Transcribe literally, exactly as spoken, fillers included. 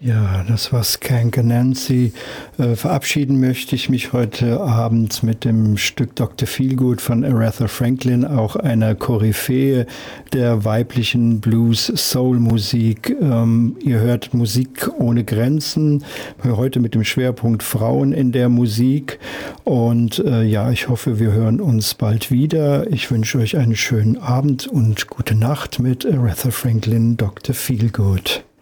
Ja, das war Skank Anansie. Äh, verabschieden möchte ich mich heute Abend mit dem Stück Doktor Feelgood von Aretha Franklin, auch einer Koryphäe der weiblichen Blues-Soul-Musik. Ähm, ihr hört Musik ohne Grenzen, heute mit dem Schwerpunkt Frauen in der Musik. Und äh, ja, ich hoffe, wir hören uns bald wieder. Ich wünsche euch einen schönen Abend und gute Nacht mit Aretha Franklin, Doktor Feelgood.